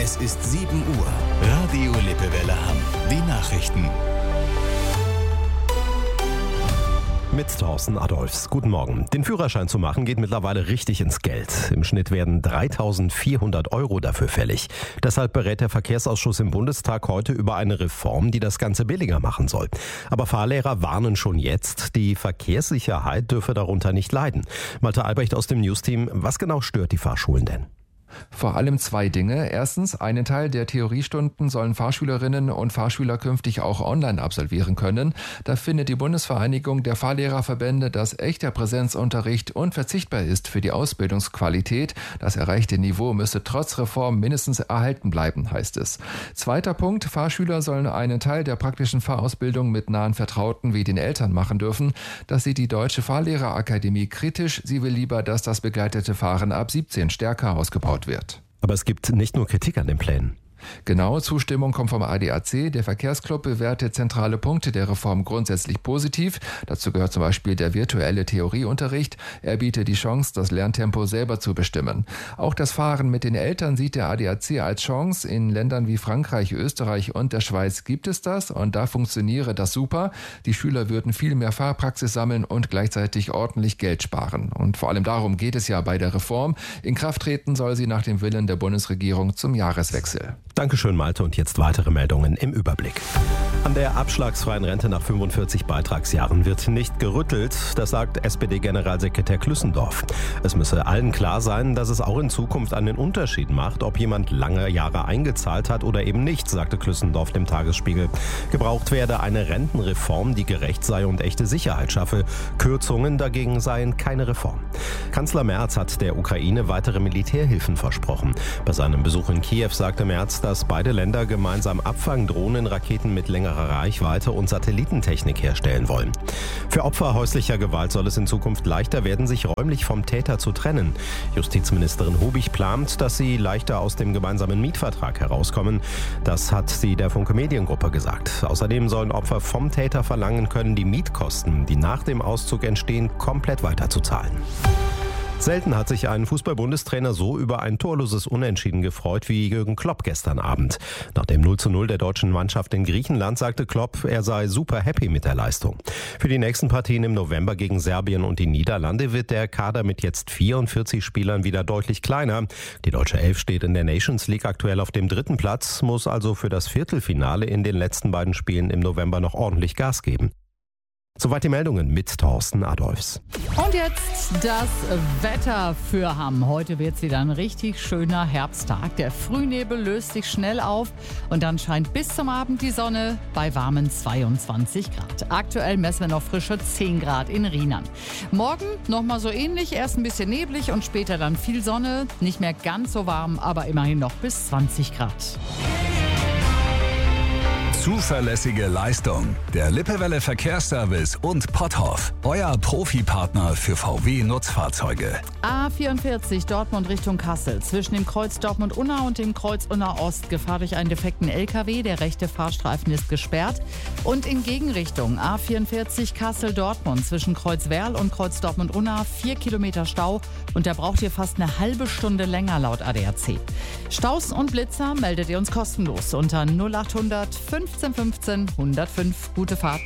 Es ist 7 Uhr. Radio Lippewelle Hamm. Die Nachrichten. Mit Thorsten Adolfs. Guten Morgen. Den Führerschein zu machen geht mittlerweile richtig ins Geld. Im Schnitt werden 3.400 € dafür fällig. Deshalb berät der Verkehrsausschuss im Bundestag heute über eine Reform, die das Ganze billiger machen soll. Aber Fahrlehrer warnen schon jetzt, die Verkehrssicherheit dürfe darunter nicht leiden. Malte Albrecht aus dem Newsteam, was genau stört die Fahrschulen denn? Vor allem 2 Dinge. Erstens, einen Teil der Theoriestunden sollen Fahrschülerinnen und Fahrschüler künftig auch online absolvieren können. Da findet die Bundesvereinigung der Fahrlehrerverbände, dass echter Präsenzunterricht unverzichtbar ist für die Ausbildungsqualität. Das erreichte Niveau müsse trotz Reform mindestens erhalten bleiben, heißt es. Zweiter Punkt, Fahrschüler sollen einen Teil der praktischen Fahrausbildung mit nahen Vertrauten wie den Eltern machen dürfen. Das sieht die Deutsche Fahrlehrerakademie kritisch. Sie will lieber, dass das begleitete Fahren ab 17 stärker ausgebaut wird. Aber es gibt nicht nur Kritik an den Plänen. Genaue Zustimmung kommt vom ADAC. Der Verkehrsclub bewertet zentrale Punkte der Reform grundsätzlich positiv. Dazu gehört zum Beispiel der virtuelle Theorieunterricht. Er bietet die Chance, das Lerntempo selber zu bestimmen. Auch das Fahren mit den Eltern sieht der ADAC als Chance. In Ländern wie Frankreich, Österreich und der Schweiz gibt es das und da funktioniere das super. Die Schüler würden viel mehr Fahrpraxis sammeln und gleichzeitig ordentlich Geld sparen. Und vor allem darum geht es ja bei der Reform. In Kraft treten soll sie nach dem Willen der Bundesregierung zum Jahreswechsel. Dankeschön, Malte. Und jetzt weitere Meldungen im Überblick. An der abschlagsfreien Rente nach 45 Beitragsjahren wird nicht gerüttelt. Das sagt SPD-Generalsekretär Klüssendorf. Es müsse allen klar sein, dass es auch in Zukunft einen Unterschied macht, ob jemand lange Jahre eingezahlt hat oder eben nicht, sagte Klüssendorf dem Tagesspiegel. Gebraucht werde eine Rentenreform, die gerecht sei und echte Sicherheit schaffe. Kürzungen dagegen seien keine Reform. Kanzler Merz hat der Ukraine weitere Militärhilfen versprochen. Bei seinem Besuch in Kiew sagte Merz, dass beide Länder gemeinsam Abfangdrohnen, Raketen mit längerer Reichweite und Satellitentechnik herstellen wollen. Für Opfer häuslicher Gewalt soll es in Zukunft leichter werden, sich räumlich vom Täter zu trennen. Justizministerin Hubig plant, dass sie leichter aus dem gemeinsamen Mietvertrag herauskommen. Das hat sie der Funke Mediengruppe gesagt. Außerdem sollen Opfer vom Täter verlangen können, die Mietkosten, die nach dem Auszug entstehen, komplett weiterzuzahlen. Selten hat sich ein Fußball-Bundestrainer so über ein torloses Unentschieden gefreut wie Jürgen Klopp gestern Abend. Nach dem 0:0 der deutschen Mannschaft in Griechenland sagte Klopp, er sei super happy mit der Leistung. Für die nächsten Partien im November gegen Serbien und die Niederlande wird der Kader mit jetzt 44 Spielern wieder deutlich kleiner. Die deutsche Elf steht in der Nations League aktuell auf dem 3. Platz, muss also für das Viertelfinale in den letzten beiden Spielen im November noch ordentlich Gas geben. Soweit die Meldungen mit Thorsten Adolfs. Und jetzt das Wetter für Hamm. Heute wird es wieder ein richtig schöner Herbsttag. Der Frühnebel löst sich schnell auf und dann scheint bis zum Abend die Sonne bei warmen 22 Grad. Aktuell messen wir noch frische 10 Grad in Rheinland. Morgen nochmal so ähnlich, erst ein bisschen neblig und später dann viel Sonne. Nicht mehr ganz so warm, aber immerhin noch bis 20 Grad. Zuverlässige Leistung. Der Lippewelle Verkehrsservice und Potthoff. Euer Profipartner für VW-Nutzfahrzeuge. A44 Dortmund Richtung Kassel. Zwischen dem Kreuz Dortmund-Unna und dem Kreuz Unna-Ost Gefahr durch einen defekten LKW. Der rechte Fahrstreifen ist gesperrt. Und in Gegenrichtung A44 Kassel-Dortmund. Zwischen Kreuz Werl und Kreuz Dortmund-Unna 4 Kilometer Stau. Und da braucht ihr fast eine halbe Stunde länger laut ADAC. Staus und Blitzer meldet ihr uns kostenlos unter 0800 15 105. Gute Fahrt.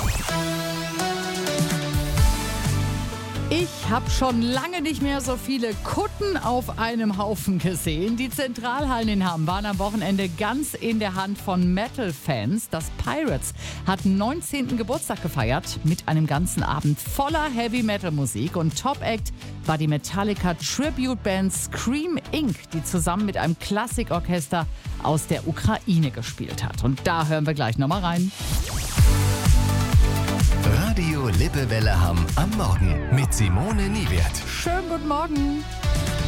Ich habe schon lange nicht mehr so viele Kutten auf einem Haufen gesehen. Die Zentralhallen in Hamm waren am Wochenende ganz in der Hand von Metal-Fans. Das Pirates hat 19. Geburtstag gefeiert mit einem ganzen Abend voller Heavy-Metal-Musik. Und Top-Act war die Metallica-Tribute-Band Scream Inc., die zusammen mit einem Klassikorchester aus der Ukraine gespielt hat. Und da hören wir gleich nochmal rein. Radio Lippewelle Hamm am Morgen mit Simone Niewert. Schönen guten Morgen.